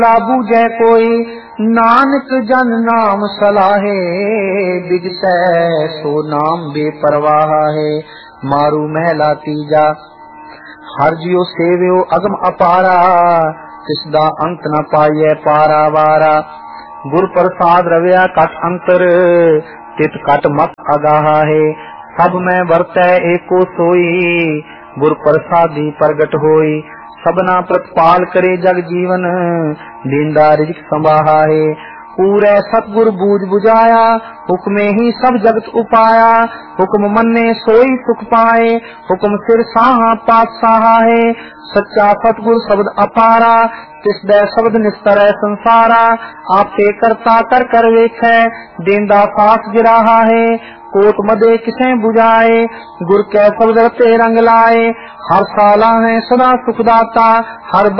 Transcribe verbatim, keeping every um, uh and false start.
बूझे कोई नानक जन नाम सलाहे, बिगसै सो नाम बेपरवाह है। मारू महला तीजा, हर जियो सेव्यो अगम अपारा, तिसदा अंत न पाइए पारा वारा। गुर प्रसाद रविया कट अंतर, तित कट मत अगाहा है। सब में वरतै एको सोई, गुर प्रसादी प्रगट होई। सबना प्रतिपाल करे जग जीवन, दींदा रिजिक संभाहा है। पूरे सतगुर बूझ बुझाया, हुक्मे ही सब जगत उपाया। हुक्म मन्ने सोई सुख पाए, हुक्म सिर साहा पातशाहा है। सच्चा सतगुर शब्द अपारा, तिस दे शब्द निस्तर संसारा। आपे करता कर कर वेखै, देंदा सास गिराहा है। कोट मदे किसे बुझाए, गुर कै शब्द रते रंग लाए। हर साला है सदा सुखदाता, हर